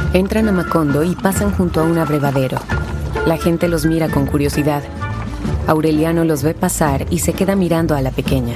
Entran a Macondo y pasan junto a un abrevadero. La gente los mira con curiosidad. Aureliano los ve pasar y se queda mirando a la pequeña.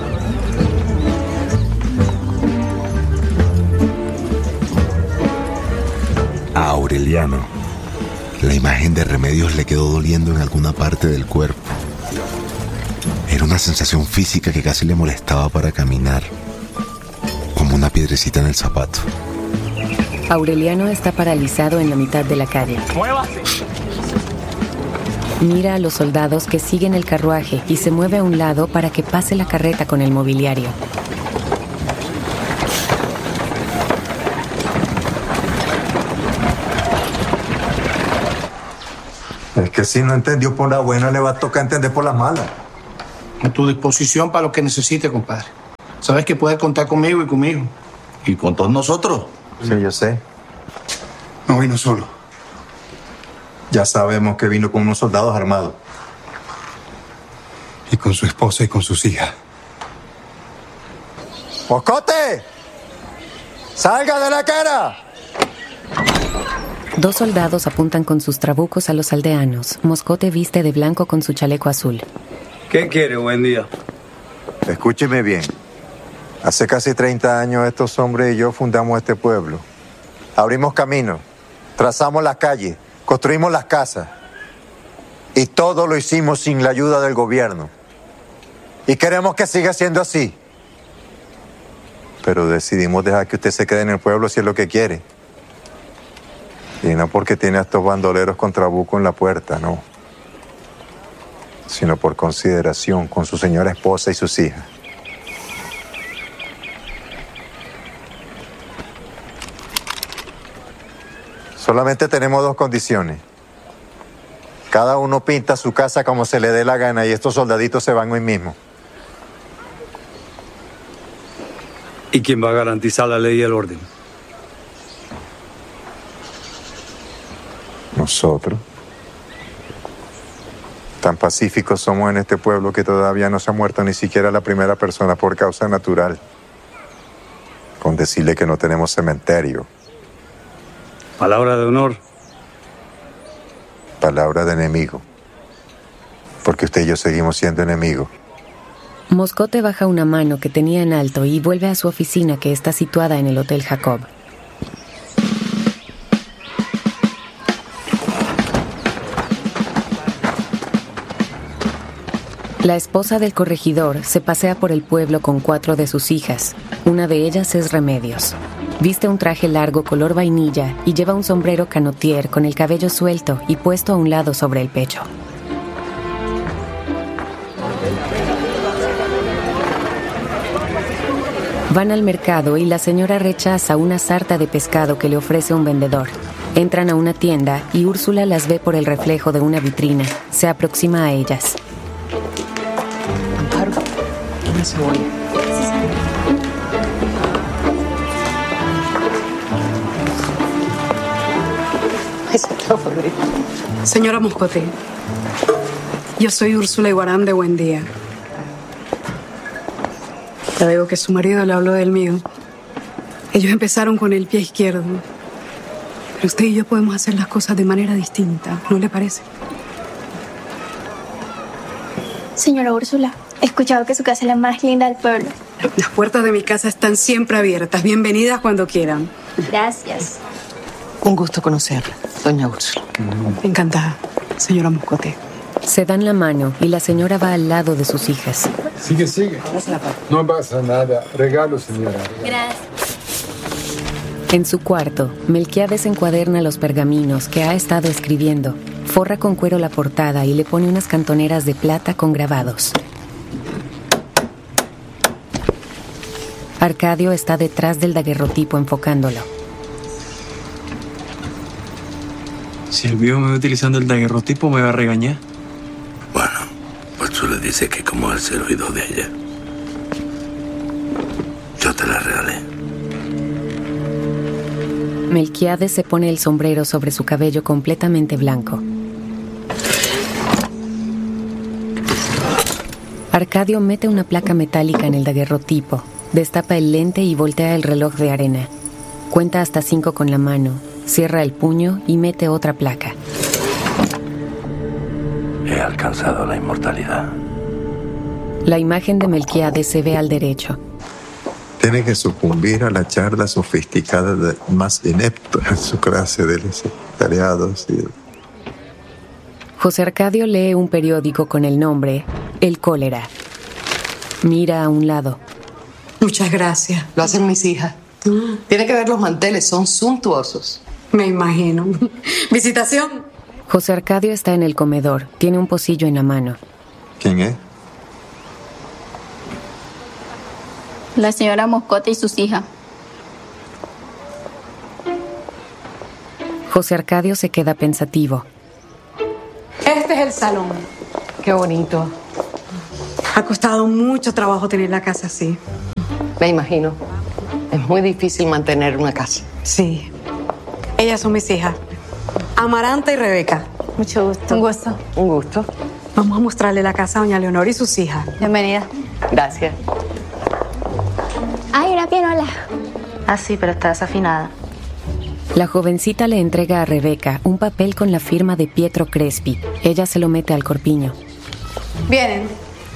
A Aureliano, la imagen de Remedios le quedó doliendo en alguna parte del cuerpo. Era una sensación física que casi le molestaba para caminar, como una piedrecita en el zapato. Aureliano está paralizado en la mitad de la calle. ¡Muévase! Mira a los soldados que siguen el carruaje y se mueve a un lado para que pase la carreta con el mobiliario. Es que si no entendió por la buena, le va a tocar entender por la mala. A tu disposición para lo que necesite, compadre. Sabes que puedes contar conmigo y conmigo. ¿Y con todos nosotros? Sí, yo sé. No vino solo. Ya sabemos que vino con unos soldados armados. Y con su esposa y con sus hijas. ¡Moscote! ¡Salga de la cara! 2 soldados apuntan con sus trabucos a los aldeanos. Moscote viste de blanco con su chaleco azul. ¿Qué quiere? Buen día. Escúcheme bien. Hace casi 30 años estos hombres y yo fundamos este pueblo. Abrimos caminos, trazamos las calles, construimos las casas. Y todo lo hicimos sin la ayuda del gobierno. Y queremos que siga siendo así. Pero decidimos dejar que usted se quede en el pueblo si es lo que quiere. Y no porque tiene a estos bandoleros con trabuco en la puerta, no. Sino por consideración con su señora esposa y sus hijas. Solamente tenemos 2 condiciones. Cada uno pinta su casa como se le dé la gana y estos soldaditos se van hoy mismo. ¿Y quién va a garantizar la ley y el orden? Nosotros. Tan pacíficos somos en este pueblo que todavía no se ha muerto ni siquiera la primera persona por causa natural. Con decirle que no tenemos cementerio. Palabra de honor. Palabra de enemigo. Porque usted y yo seguimos siendo enemigos. Moscote baja una mano que tenía en alto y vuelve a su oficina que está situada en el Hotel Jacob. La esposa del corregidor se pasea por el pueblo con 4 de sus hijas. Una de ellas es Remedios. Viste un traje largo color vainilla y lleva un sombrero canotier con el cabello suelto y puesto a un lado sobre el pecho. Van al mercado y la señora rechaza una sarta de pescado que le ofrece un vendedor. Entran a una tienda y Úrsula las ve por el reflejo de una vitrina. Se aproxima a ellas. Amparo, una cebolla. Señora Moscote, yo soy Úrsula Iguarán de Buen Día. Ya veo que su marido le habló del mío. Ellos empezaron con el pie izquierdo. Pero usted y yo podemos hacer las cosas de manera distinta, ¿no le parece? Señora Úrsula, he escuchado que su casa es la más linda del pueblo. Las puertas de mi casa están siempre abiertas. Bienvenidas cuando quieran. Gracias. Un gusto conocerla, doña Úrsula. Encantada, señora Moscote. Se dan la mano y la señora va al lado de sus hijas. Sigue. No pasa nada. Regalo, señora. Gracias. En su cuarto, Melquiades encuaderna los pergaminos que ha estado escribiendo. Forra con cuero la portada y le pone unas cantoneras de plata con grabados. Arcadio está detrás del daguerrotipo enfocándolo. Si el mío me va utilizando el daguerrotipo, me va a regañar. Bueno, pues tú le dices que como es el oído de ella, yo te la regalé. Melquiades se pone el sombrero sobre su cabello completamente blanco. Arcadio mete una placa metálica en el daguerrotipo, destapa el lente y voltea el reloj de arena. Cuenta hasta 5 con la mano. cierra el puño y mete otra placa. He alcanzado la inmortalidad. La imagen de Melquiades se ve al derecho. Tiene que sucumbir a la charla sofisticada más inepta en su clase de los secretariados. José Arcadio lee un periódico con el nombre El Cólera. Mira a un lado. Muchas gracias. Lo hacen mis hijas. Tiene que ver los manteles, son suntuosos. Me imagino. ¿Visitación? José Arcadio está en el comedor. Tiene un pocillo en la mano. ¿Quién es? La señora Moscote y sus hijas. José Arcadio se queda pensativo. Este es el salón. Qué bonito. Ha costado mucho trabajo tener la casa así. Me imagino. Es muy difícil mantener una casa. Sí. Ellas son mis hijas. Amaranta y Rebeca. Mucho gusto. Un gusto. Un gusto. Vamos a mostrarle la casa a doña Leonor y sus hijas. Bienvenida. Gracias. Ay, una pianola. Ah, sí, pero está desafinada. La jovencita le entrega a Rebeca un papel con la firma de Pietro Crespi. Ella se lo mete al corpiño. Vienen.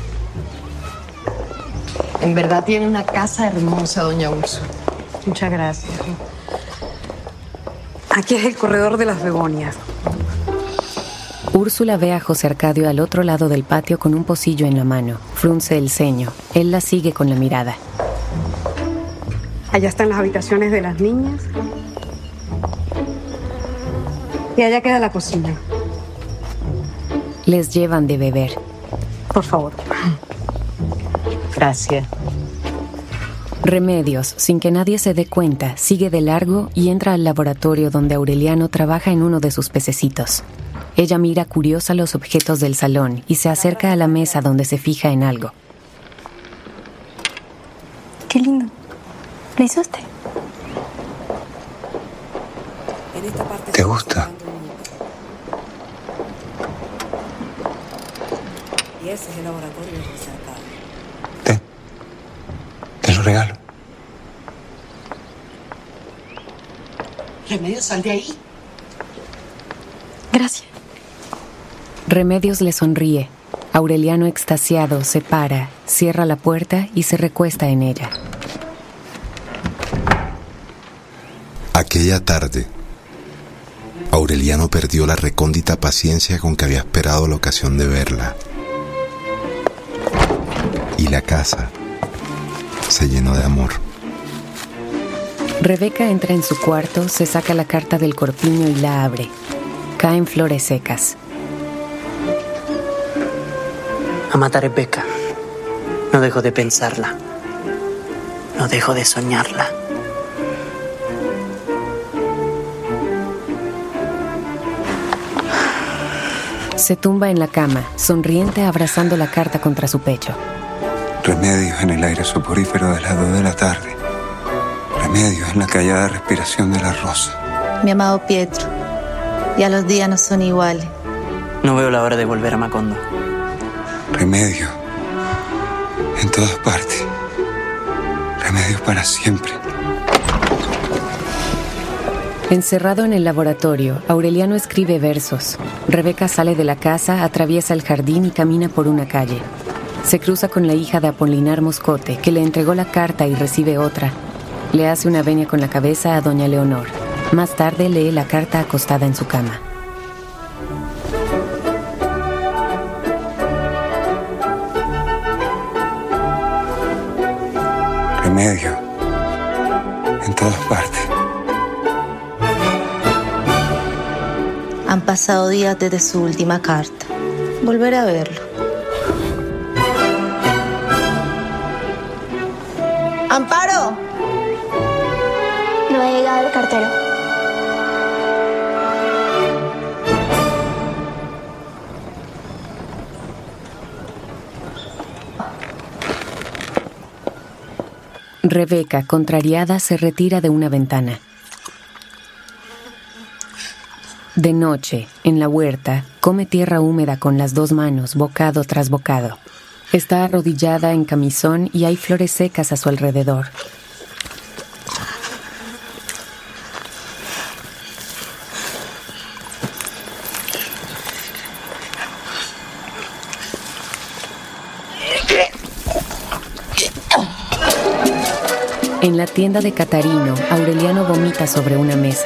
En verdad tiene una casa hermosa, doña Úrsula. Muchas gracias. Aquí es el corredor de las begonias. Úrsula ve a José Arcadio al otro lado del patio con un pocillo en la mano. Frunce el ceño. Él la sigue con la mirada. Allá están las habitaciones de las niñas. Y allá queda la cocina. Les llevan de beber. Por favor. Gracias. Remedios, sin que nadie se dé cuenta, sigue de largo y entra al laboratorio donde Aureliano trabaja en uno de sus pececitos. Ella mira curiosa los objetos del salón y se acerca a la mesa donde se fija en algo. Qué lindo. ¿Lo hizo usted? ¿Te gusta? Y ese es el laboratorio de José Arcadio. Te lo regalo. Remedios, sal de ahí. Gracias. Remedios le sonríe. Aureliano, extasiado, se para, cierra la puerta y se recuesta en ella. Aquella tarde, Aureliano perdió la recóndita paciencia con que había esperado la ocasión de verla. Y la casa se llenó de amor. Rebeca entra en su cuarto, se saca la carta del corpiño y la abre. Caen flores secas. Amata Rebeca. No dejo de pensarla. No dejo de soñarla. Se tumba en la cama, sonriente, abrazando la carta contra su pecho. Remedios en el aire soporífero de las 2 de la tarde. Remedios en la callada respiración de la rosa. Mi amado Pietro, ya los días no son iguales. No veo la hora de volver a Macondo. Remedio en todas partes. Remedio para siempre. Encerrado en el laboratorio, Aureliano escribe versos. Rebeca sale de la casa, atraviesa el jardín y camina por una calle. Se cruza con la hija de Apolinar Moscote, que le entregó la carta y recibe otra. Le hace una venia con la cabeza a doña Leonor. Más tarde lee la carta acostada en su cama. Remedio en todas partes. Han pasado días desde su última carta. Volveré a verlo. ¡Amparo! No ha llegado el cartero. Rebeca, contrariada, se retira de una ventana. De noche, en la huerta, come tierra húmeda con las 2 manos, bocado tras bocado. Está arrodillada en camisón y hay flores secas a su alrededor. En la tienda de Catarino, Aureliano vomita sobre una mesa.